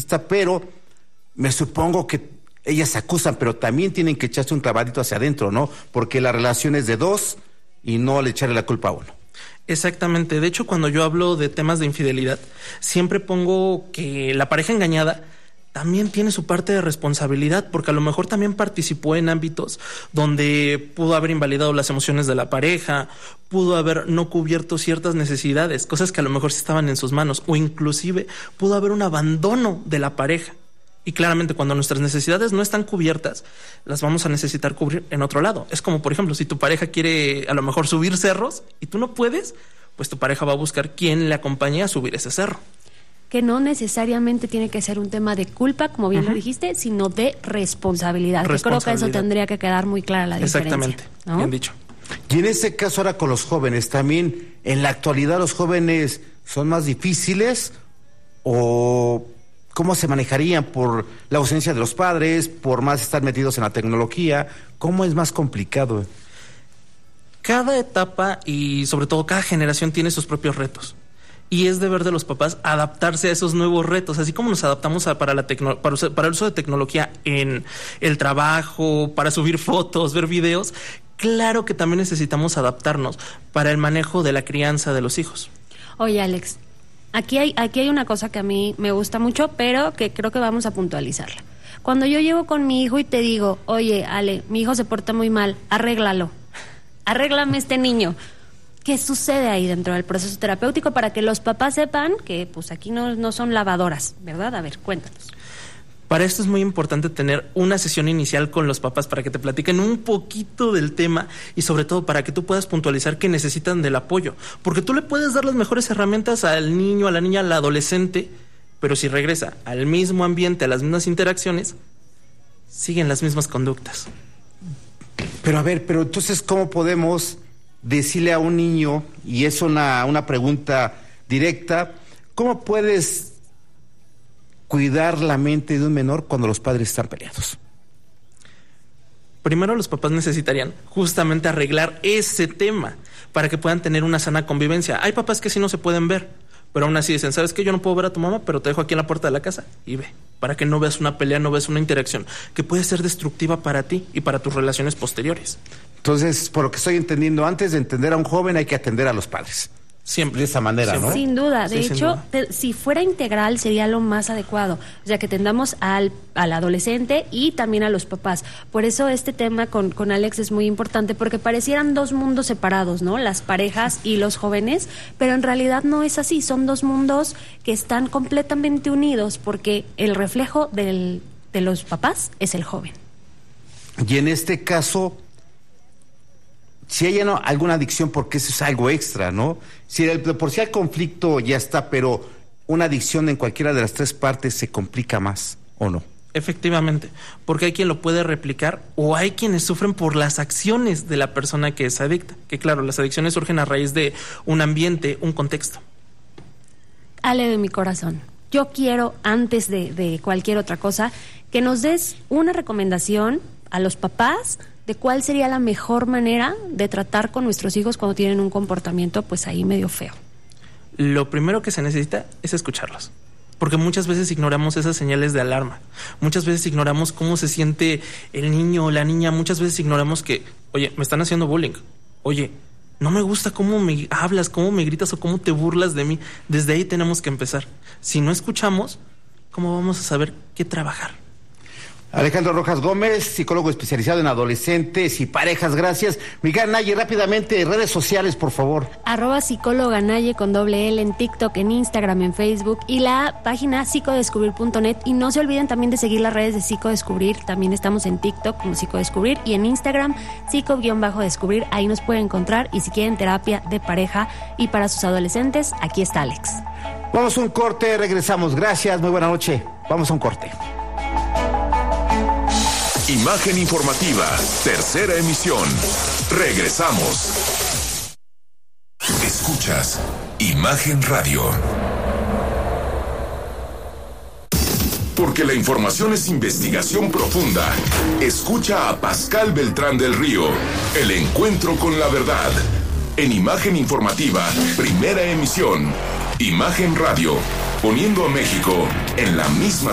narcisista, pero me supongo que ellas se acusan, pero también tienen que echarse un clavadito hacia adentro, ¿no? Porque la relación es de dos y no le echarle la culpa a uno. Exactamente. De hecho, cuando yo hablo de temas de infidelidad, siempre pongo que la pareja engañada también tiene su parte de responsabilidad, porque a lo mejor también participó en ámbitos donde pudo haber invalidado las emociones de la pareja, pudo haber no cubierto ciertas necesidades, cosas que a lo mejor sí estaban en sus manos, o inclusive pudo haber un abandono de la pareja. Y claramente cuando nuestras necesidades no están cubiertas, las vamos a necesitar cubrir en otro lado. Es como, por ejemplo, si tu pareja quiere a lo mejor subir cerros y tú no puedes, pues tu pareja va a buscar quién le acompañe a subir ese cerro. Que no necesariamente tiene que ser un tema de culpa, como bien lo dijiste, sino de responsabilidad. Que creo que eso tendría que quedar muy clara la diferencia. Exactamente, ¿no? Bien dicho. Y en este caso ahora con los jóvenes, también en la actualidad los jóvenes son más difíciles, o ¿cómo se manejarían por la ausencia de los padres, por más estar metidos en la tecnología? ¿Cómo es más complicado? Cada etapa y sobre todo cada generación tiene sus propios retos. Y es deber de los papás adaptarse a esos nuevos retos, así como nos adaptamos para el uso de tecnología en el trabajo, para subir fotos, ver videos. Claro que también necesitamos adaptarnos para el manejo de la crianza de los hijos. Oye, Alex, aquí hay una cosa que a mí me gusta mucho, pero que creo que vamos a puntualizarla. Cuando yo llego con mi hijo y te digo, oye, Ale, mi hijo se porta muy mal, arréglame este niño. ¿Qué sucede ahí dentro del proceso terapéutico para que los papás sepan que pues aquí no son lavadoras, ¿verdad? A ver, cuéntanos. Para esto es muy importante tener una sesión inicial con los papás para que te platiquen un poquito del tema y sobre todo para que tú puedas puntualizar que necesitan del apoyo. Porque tú le puedes dar las mejores herramientas al niño, a la niña, al adolescente, pero si regresa al mismo ambiente, a las mismas interacciones, siguen las mismas conductas. Pero a ver, pero entonces, ¿cómo podemos decirle a un niño, y es una pregunta directa, cómo puedes cuidar la mente de un menor cuando los padres están peleados? Primero los papás necesitarían justamente arreglar ese tema para que puedan tener una sana convivencia. Hay papás que sí no se pueden ver, pero aún así dicen, ¿sabes qué? Yo no puedo ver a tu mamá, pero te dejo aquí en la puerta de la casa y ve, para que no veas una pelea, no veas una interacción que puede ser destructiva para ti y para tus relaciones posteriores. Entonces, por lo que estoy entendiendo, antes de entender a un joven hay que atender a los padres. Siempre. De esa manera, siempre, ¿no? Sin duda. De sí, hecho, si fuera integral sería lo más adecuado. O sea, que tendamos al adolescente y también a los papás. Por eso este tema con Alex es muy importante, porque parecieran dos mundos separados, ¿no? Las parejas y los jóvenes, pero en realidad no es así. Son dos mundos que están completamente unidos, porque el reflejo de los papás es el joven. Y en este caso, si hay alguna adicción, porque eso es algo extra, ¿no? Si por si el conflicto ya está, pero una adicción en cualquiera de las tres partes se complica más, ¿o no? Efectivamente, porque hay quien lo puede replicar o hay quienes sufren por las acciones de la persona que es adicta. Que claro, las adicciones surgen a raíz de un ambiente, un contexto. Ale de mi corazón, yo quiero, antes de cualquier otra cosa, que nos des una recomendación a los papás de cuál sería la mejor manera de tratar con nuestros hijos cuando tienen un comportamiento pues ahí medio feo. Lo primero que se necesita es escucharlos, porque muchas veces ignoramos esas señales de alarma, muchas veces ignoramos cómo se siente el niño o la niña, muchas veces ignoramos que, oye, me están haciendo bullying, oye, no me gusta cómo me hablas, cómo me gritas o cómo te burlas de mí. Desde ahí tenemos que empezar. Si no escuchamos, ¿cómo vamos a saber qué trabajar? Alejandro Rojas Gómez, psicólogo especializado en adolescentes y parejas, gracias. Miguel Naye, rápidamente, redes sociales, por favor. @psicóloga Naye con doble L en TikTok, en Instagram, en Facebook y la página psicodescubrir.net. Y no se olviden también de seguir las redes de Psicodescubrir. También estamos en TikTok como Psicodescubrir y en Instagram psico_descubrir. Ahí nos pueden encontrar y si quieren terapia de pareja y para sus adolescentes, aquí está Alex. Vamos a un corte, regresamos. Gracias, muy buena noche. Vamos a un corte. Imagen informativa, tercera emisión. Regresamos. Escuchas Imagen Radio. Porque la información es investigación profunda. Escucha a Pascal Beltrán del Río. El encuentro con la verdad. En Imagen informativa, primera emisión. Imagen Radio. Poniendo a México en la misma